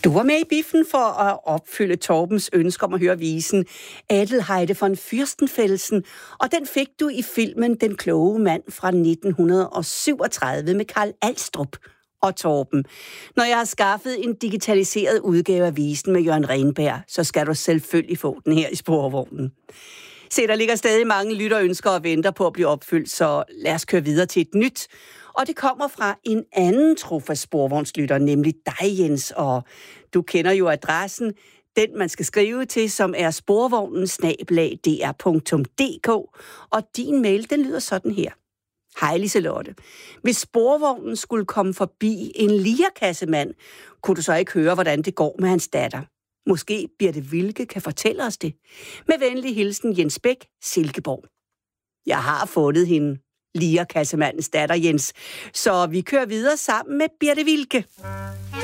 Du var med i biffen for at opfylde Torbens ønske om at høre visen Adelheide von Fürstenfelsen, og den fik du i filmen Den kloge mand fra 1937 med Carl Alstrup og Torben. Når jeg har skaffet en digitaliseret udgave af visen med Jørgen Renberg, så skal du selvfølgelig få den her i sporvognen. Se, der ligger stadig mange lytterønsker og venter på at blive opfyldt, så lad os køre videre til et nyt. Og det kommer fra en anden trofast sporvognslytter, nemlig dig, Jens. Og du kender jo adressen, den man skal skrive til, som er sporvognen@dr.dk. Og din mail, den lyder sådan her. Hej Liselotte. Hvis sporvognen skulle komme forbi en lierkassemand, kunne du så ikke høre, hvordan det går med hans datter? Måske Birte Wilke kan fortælle os det. Med venlig hilsen Jens Bæk, Silkeborg. Jeg har fundet hende, lierkassemandens datter, Jens. Så vi kører videre sammen med Birte Wilke.